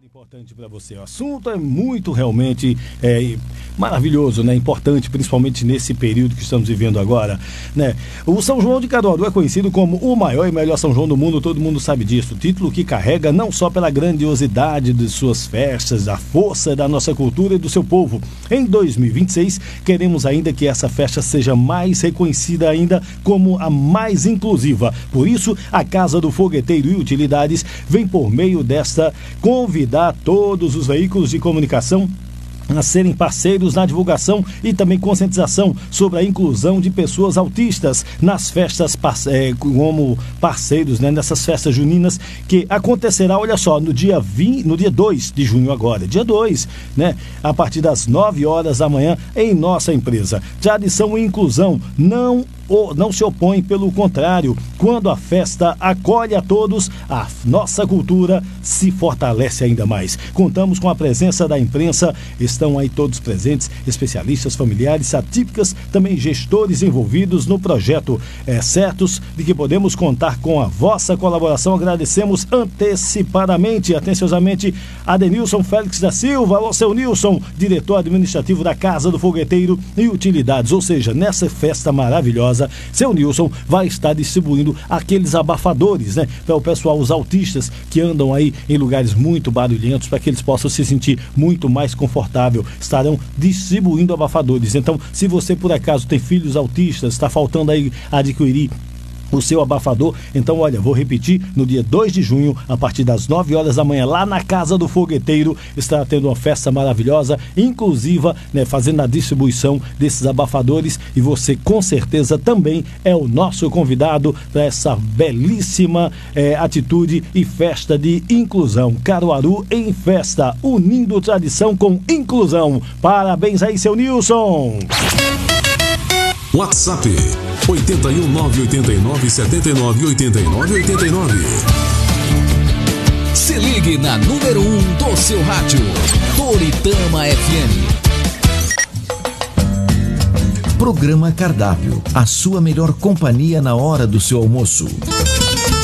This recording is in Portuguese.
Importante para você. O assunto é muito realmente maravilhoso, né? Importante, principalmente nesse período que estamos vivendo agora, né? O São João de Caruaru é conhecido como o maior e melhor São João do mundo, todo mundo sabe disso. Título que carrega não só pela grandiosidade de suas festas, a força da nossa cultura e do seu povo. Em 2026, queremos ainda que essa festa seja mais reconhecida ainda como a mais inclusiva. Por isso, a Casa do Fogueteiro e Utilidades vem por meio desta convidar todos os veículos de comunicação a serem parceiros na divulgação e também conscientização sobre a inclusão de pessoas autistas nas festas como parceiros, né, nessas festas juninas que acontecerá, olha só, no dia 2 de junho agora, dia 2, né, a partir das 9 horas da manhã em nossa empresa. Tradição e inclusão não se opõe, pelo contrário, quando a festa acolhe a todos, a nossa cultura se fortalece ainda mais. Contamos com a presença da imprensa, estão aí todos presentes, especialistas, familiares, atípicas, também gestores envolvidos no projeto. Certos de que podemos contar com a vossa colaboração. Agradecemos antecipadamente, atenciosamente, a Denilson Félix da Silva, alô, seu Nilson, diretor administrativo da Casa do Fogueteiro e Utilidades. Ou seja, nessa festa maravilhosa, seu Nilson vai estar distribuindo aqueles abafadores, né, para o pessoal, os autistas que andam aí em lugares muito barulhentos, para que eles possam se sentir muito mais confortável. Estarão distribuindo abafadores. Então, se você por acaso tem filhos autistas, está faltando aí adquirir o seu abafador, então olha, vou repetir, no dia 2 de junho, a partir das 9 horas da manhã, lá na Casa do Fogueteiro, está tendo uma festa maravilhosa, inclusiva, né, fazendo a distribuição desses abafadores, e você com certeza também é o nosso convidado para essa belíssima atitude e festa de inclusão. Caruaru em festa, unindo tradição com inclusão. Parabéns aí, seu Nilson! WhatsApp 81989798989. Se ligue na número 1 do seu rádio, Toritama FM. Programa Cardápio, a sua melhor companhia na hora do seu almoço.